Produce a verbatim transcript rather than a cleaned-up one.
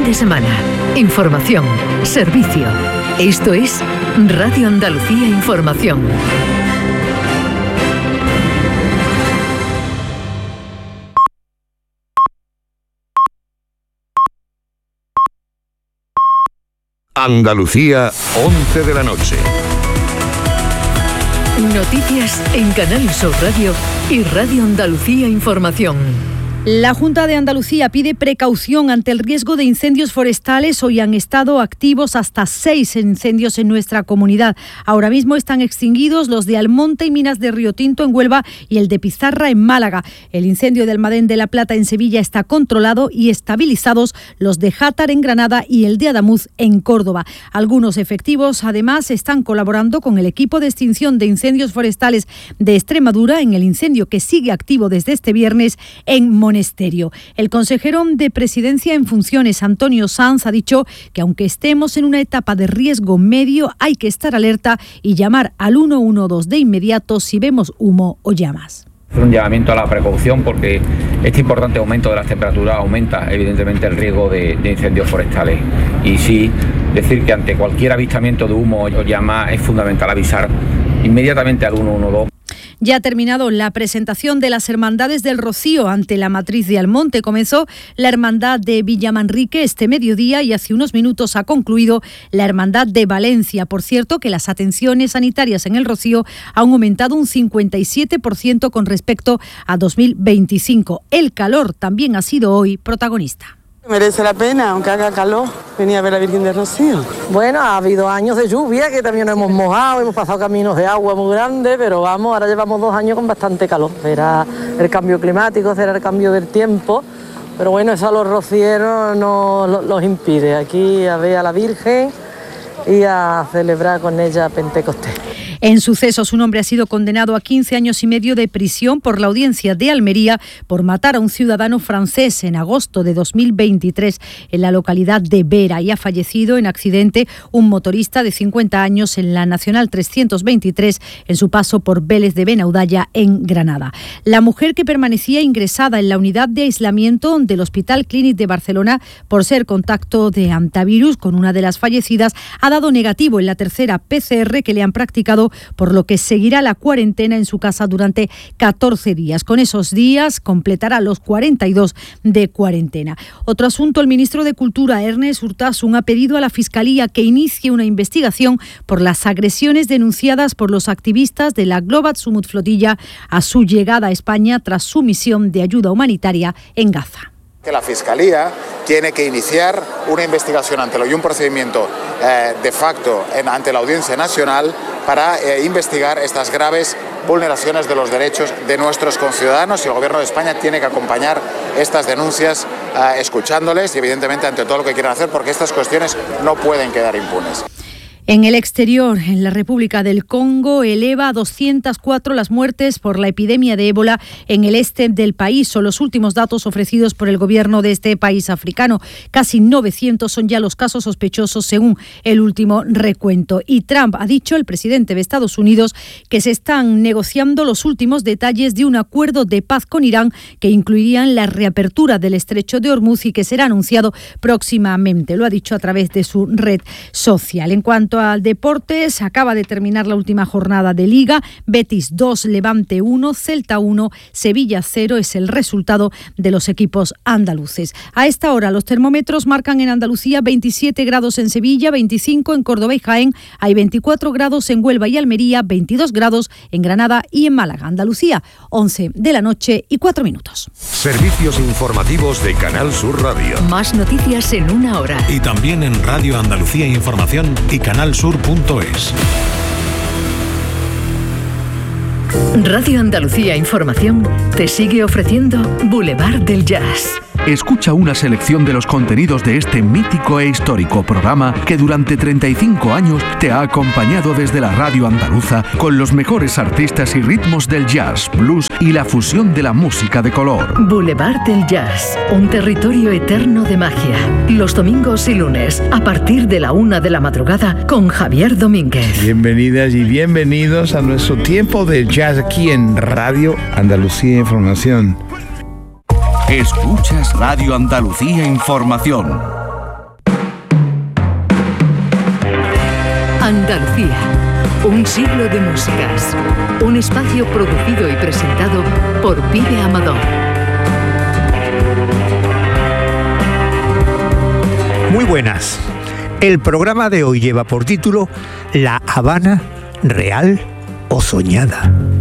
de semana. Información, servicio. Esto es Radio Andalucía Información. Andalucía, once de la noche. Noticias en Canal Sur Radio y Radio Andalucía Información. La Junta de Andalucía pide precaución ante el riesgo de incendios forestales. Hoy han estado activos hasta seis incendios en nuestra comunidad. Ahora mismo están extinguidos los de Almonte y Minas de Río Tinto en Huelva y el de Pizarra en Málaga. El incendio de Almadén de la Plata en Sevilla está controlado y estabilizados los de Játar en Granada y el de Adamuz en Córdoba. Algunos efectivos además están colaborando con el equipo de extinción de incendios forestales de Extremadura en el incendio que sigue activo desde este viernes en Monesterio. El consejero de Presidencia en funciones, Antonio Sanz, ha dicho que aunque estemos en una etapa de riesgo medio, hay que estar alerta y llamar al uno uno dos de inmediato si vemos humo o llamas. Un llamamiento a la precaución porque este importante aumento de las temperaturas aumenta evidentemente el riesgo de, de incendios forestales. Y sí, decir que ante cualquier avistamiento de humo o llama es fundamental avisar inmediatamente al uno uno dos. Ya ha terminado la presentación de las Hermandades del Rocío ante la matriz de Almonte. Comenzó la Hermandad de Villamanrique este mediodía y hace unos minutos ha concluido la Hermandad de Valencia. Por cierto, que las atenciones sanitarias en el Rocío han aumentado un cincuenta y siete por ciento con respecto a dos mil veinticinco. El calor también ha sido hoy protagonista. Merece la pena, aunque haga calor, venir a ver a la Virgen del Rocío. Bueno, ha habido años de lluvia que también nos hemos mojado, hemos pasado caminos de agua muy grandes, pero vamos, ahora llevamos dos años con bastante calor. Será el cambio climático, será el cambio del tiempo, pero bueno, eso a los rocieros no los impide. Aquí a ver a la Virgen y a celebrar con ella Pentecostés. En sucesos, un hombre ha sido condenado a quince años y medio de prisión por la audiencia de Almería por matar a un ciudadano francés en agosto de dos mil veintitrés en la localidad de Vera y ha fallecido en accidente un motorista de cincuenta años en la Nacional trescientos veintitrés en su paso por Vélez de Benaudalla en Granada. La mujer que permanecía ingresada en la unidad de aislamiento del Hospital Clínic de Barcelona por ser contacto de hantavirus con una de las fallecidas ha dado negativo en la tercera P C R que le han practicado, por lo que seguirá la cuarentena en su casa durante catorce días. Con esos días completará los cuarenta y dos de cuarentena. Otro asunto, el ministro de Cultura, Ernest Urtasun, ha pedido a la Fiscalía que inicie una investigación por las agresiones denunciadas por los activistas de la Global Sumut Flotilla a su llegada a España tras su misión de ayuda humanitaria en Gaza. Que la Fiscalía tiene que iniciar una investigación ante lo y un procedimiento eh, de facto en, ante la Audiencia Nacional para eh, investigar estas graves vulneraciones de los derechos de nuestros conciudadanos, y el Gobierno de España tiene que acompañar estas denuncias eh, escuchándoles y evidentemente ante todo lo que quieran hacer, porque estas cuestiones no pueden quedar impunes. En el exterior, en la República del Congo, eleva a doscientas cuatro las muertes por la epidemia de ébola en el este del país. Son los últimos datos ofrecidos por el gobierno de este país africano. Casi novecientos son ya los casos sospechosos según el último recuento. Y Trump ha dicho, el presidente de Estados Unidos, que se están negociando los últimos detalles de un acuerdo de paz con Irán que incluirían la reapertura del estrecho de Hormuz y que será anunciado próximamente. Lo ha dicho a través de su red social. En cuanto al deporte, se acaba de terminar la última jornada de Liga. Betis dos, Levante uno, Celta uno, Sevilla cero es el resultado de los equipos andaluces. A esta hora los termómetros marcan en Andalucía veintisiete grados en Sevilla, veinticinco en Córdoba y Jaén, hay veinticuatro grados en Huelva y Almería, veintidós grados en Granada y en Málaga. Andalucía, once de la noche y cuatro minutos. Servicios informativos de Canal Sur Radio. Más noticias en una hora. Y también en Radio Andalucía Información y canal sur punto es. Radio Andalucía Información te sigue ofreciendo Boulevard del Jazz. Escucha una selección de los contenidos de este mítico e histórico programa que durante treinta y cinco años te ha acompañado desde la radio andaluza con los mejores artistas y ritmos del jazz, blues y la fusión de la música de color. Boulevard del Jazz, un territorio eterno de magia. Los domingos y lunes, a partir de la una de la madrugada, con Javier Domínguez. Bienvenidas y bienvenidos a nuestro tiempo de jazz aquí en Radio Andalucía Información. Escuchas Radio Andalucía Información. Andalucía, un siglo de músicas. Un espacio producido y presentado por Pide Amador. Muy buenas. El programa de hoy lleva por título La Habana, ¿real o soñada?